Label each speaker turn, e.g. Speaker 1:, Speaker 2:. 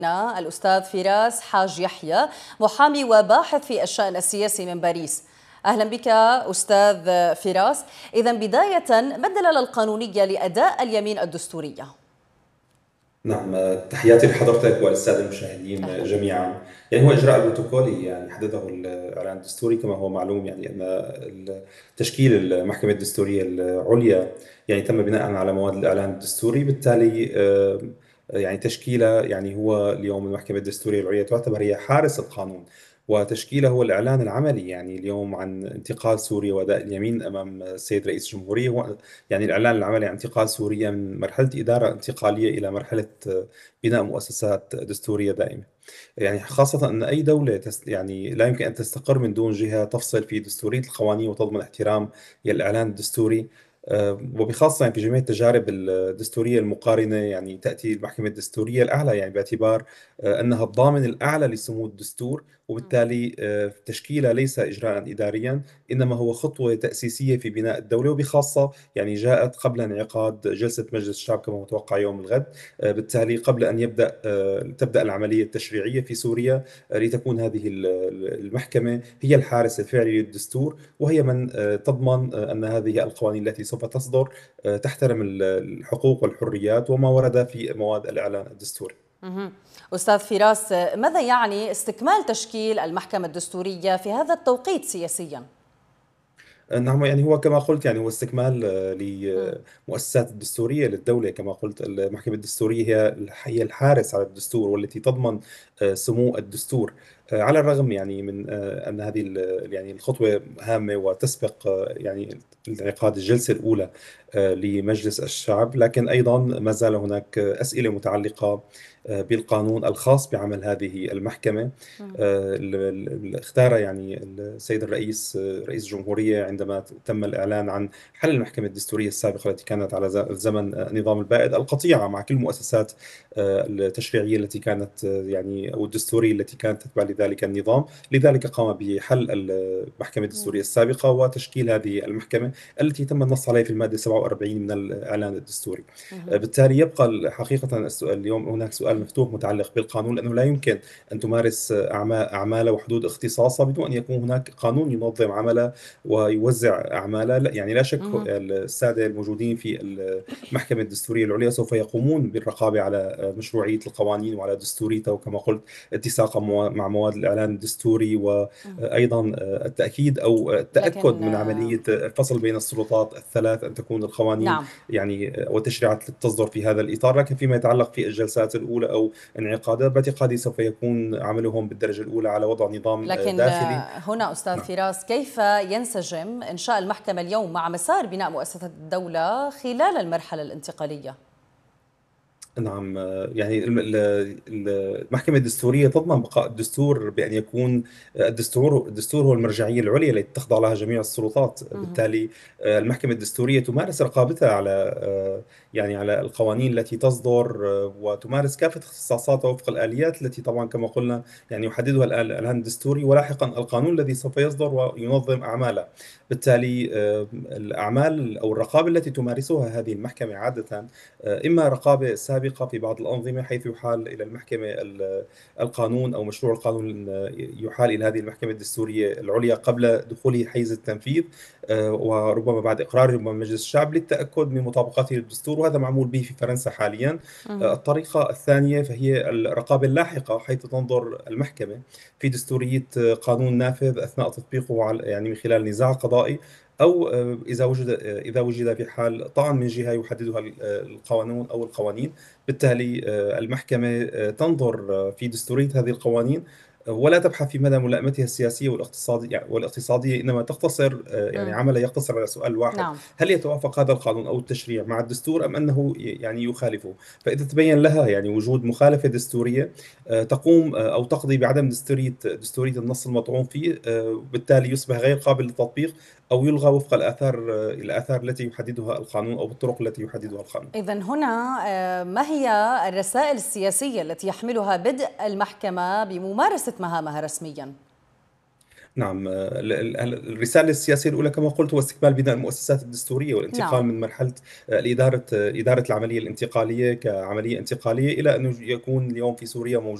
Speaker 1: الأستاذ فراس حاج يحيى، محامي وباحث في الشأن السياسي من باريس. أهلا بك أستاذ فراس. إذن بداية، ما الدلالة القانونية لأداء اليمين الدستورية؟
Speaker 2: نعم، تحياتي لحضرتك وللسادة المشاهدين
Speaker 1: أهلا.
Speaker 2: جميعا. يعني هو إجراء البروتوكولي يعني حدده الإعلان الدستوري كما هو معلوم، يعني أن تشكيل المحكمة الدستورية العليا يعني تم بناء على مواد الإعلان الدستوري. بالتالي يعني تشكيله، يعني هو اليوم المحكمة الدستورية العليا تعتبر هي حارس القانون، وتشكيله هو الإعلان العملي يعني اليوم عن انتقال سوريا وأداء اليمين أمام السيد رئيس الجمهورية. هو يعني الإعلان العملي عن انتقال سوريا من مرحلة إدارة انتقالية إلى مرحلة بناء مؤسسات دستورية دائمة. يعني خاصة أن أي دولة يعني لا يمكن أن تستقر من دون جهة تفصل في دستورية القوانين وتضمن احترام الإعلان الدستوري. وبخاصة يعني في جميع التجارب الدستورية المقارنة يعني تأتي المحكمة الدستورية الأعلى يعني باعتبار أنها الضامن الأعلى لسمو الدستور، وبالتالي تشكيلها ليس إجراء إداريا، إنما هو خطوة تأسيسية في بناء الدولة. وبخاصة يعني جاءت قبل انعقاد جلسة مجلس الشعب كما متوقع يوم الغد. بالتالي قبل أن تبدأ العملية التشريعية في سوريا، لتكون هذه المحكمة هي الحارس الفعلي للدستور، وهي من تضمن أن هذه القوانين التي سوف تصدر تحترم الحقوق والحريات وما ورد في مواد الإعلان الدستوري.
Speaker 1: أستاذ فراس، ماذا يعني استكمال تشكيل المحكمة الدستورية في هذا التوقيت سياسيا؟
Speaker 2: نعم، يعني هو كما قلت يعني هو استكمال
Speaker 1: مم.
Speaker 2: لمؤسسات الدستورية للدولة. كما قلت المحكمة الدستورية هي الحارس على الدستور والتي تضمن سمو الدستور. على الرغم يعني من أن هذه يعني الخطوة هامة وتسبق يعني انعقاد الجلسة الأولى لمجلس الشعب، لكن أيضا ما زال هناك أسئلة متعلقة بالقانون الخاص بعمل هذه المحكمة.
Speaker 1: مم.
Speaker 2: اختار يعني السيد الرئيس رئيس الجمهورية عندما تم الإعلان عن حل المحكمة الدستورية السابقة التي كانت على زمن النظام البائد القطيعة مع كل المؤسسات التشريعية التي كانت يعني أو الدستورية التي كانت تتبع لذلك النظام. لذلك قام بحل المحكمة الدستورية
Speaker 1: مم.
Speaker 2: السابقة وتشكيل هذه المحكمة التي تم النص عليها في المادة 47 من الإعلان الدستوري.
Speaker 1: مم.
Speaker 2: بالتالي يبقى حقيقة السؤال اليوم هناك سؤال مفتوح متعلق بالقانون، لأنه لا يمكن أن تمارس أعمالها وحدود اختصاصها بدون أن يكون هناك قانون ينظم عملها ويوزع أعمالها. يعني لا شك
Speaker 1: مم.
Speaker 2: السادة الموجودين في المحكمة الدستورية العليا سوف يقومون بالرقابة على مشروعية القوانين وعلى دستوريتها، وكما قلت اتساقا مع مواد الإعلان الدستوري،
Speaker 1: مم.
Speaker 2: وأيضا التأكيد أو التأكد
Speaker 1: لكن
Speaker 2: من عملية الفصل بين السلطات الثلاث، أن تكون القوانين
Speaker 1: نعم.
Speaker 2: يعني والتشريعات تصدر في هذا الإطار. لكن فيما يتعلق في الجلسات الأولى أو انعقادات، باعتقادي سوف يكون عملهم بالدرجة الأولى على وضع نظام
Speaker 1: لكن
Speaker 2: داخلي.
Speaker 1: هنا أستاذ
Speaker 2: نعم.
Speaker 1: فراس، كيف ينسجم إنشاء المحكمة اليوم مع مسار بناء مؤسسة الدولة خلال المرحلة الانتقالية؟
Speaker 2: نعم، يعني المحكمة الدستورية تضمن بقاء الدستور بأن يكون الدستور هو المرجعية العليا التي تخضع لها جميع السلطات.
Speaker 1: مهم.
Speaker 2: بالتالي المحكمة الدستورية تمارس رقابتها على يعني على القوانين التي تصدر، وتمارس كافة اختصاصاتها وفق الآليات التي طبعا كما قلنا يعني يحددها الإعلان الدستوري، ولاحقا القانون الذي سوف يصدر وينظم أعمالها. بالتالي الأعمال أو الرقابة التي تمارسها هذه المحكمة عادة إما رقابة سابقة في بعض الأنظمة حيث يحال إلى المحكمة القانون أو مشروع القانون يحال إلى هذه المحكمة الدستورية العليا قبل دخوله حيز التنفيذ، وربما بعد إقراره ربما مجلس الشعب للتأكد من مطابقته للدستور، وهذا معمول به في فرنسا حاليا.
Speaker 1: مهم.
Speaker 2: الطريقة الثانية فهي الرقابة اللاحقة، حيث تنظر المحكمة في دستورية قانون نافذ أثناء تطبيقه يعني من خلال نزاع قضائي، أو إذا وجد في حال طعن من جهة يحددها القانون أو القوانين. بالتالي المحكمة تنظر في دستورية هذه القوانين، ولا تبحث في مدى ملائمتها السياسية والاقتصادية، إنما تختصر يعني
Speaker 1: مم.
Speaker 2: عملها يقتصر على سؤال واحد:
Speaker 1: نعم.
Speaker 2: هل يتوافق هذا القانون أو التشريع مع الدستور أم أنه يعني يخالفه؟ فإذا تبين لها يعني وجود مخالفة دستورية، تقوم أو تقضي بعدم دستورية النص المطعون فيه. بالتالي يصبح غير قابل للتطبيق، أو يلغى وفق الآثار التي يحددها القانون أو الطرق التي يحددها القانون.
Speaker 1: إذن هنا ما هي الرسائل السياسية التي يحملها بدء المحكمة بممارسة مهامها رسميا؟
Speaker 2: نعم. الرسالة السياسية الأولى كما قلت هو استكمال بناء المؤسسات الدستورية والانتقال
Speaker 1: نعم.
Speaker 2: من مرحلة إدارة العملية الانتقالية كعملية انتقالية إلى أنه يكون اليوم في سوريا موجود